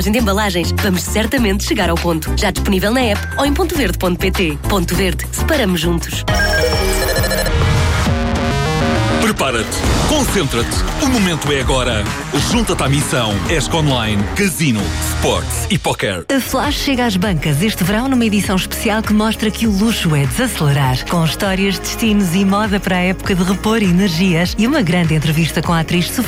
de embalagens, vamos certamente chegar ao ponto. Já disponível na app ou em pontoverde.pt. Ponto Verde, separamos juntos. Prepara-te, concentra-te, o momento é agora. Junta-te à missão ESC Online, Casino, Sports e Poker. A Flash chega às bancas este verão numa edição especial que mostra que o luxo é desacelerar. Com histórias, destinos e moda para a época de repor energias e uma grande entrevista com a atriz Sofia